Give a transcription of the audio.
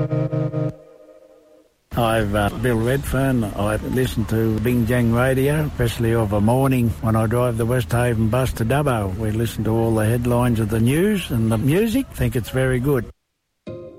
I'm Bill Redfern. I listen to Bingjang Radio, especially of a morning when I drive the Westhaven bus to Dubbo. We listen to all the headlines of the news and the music. Think it's very good.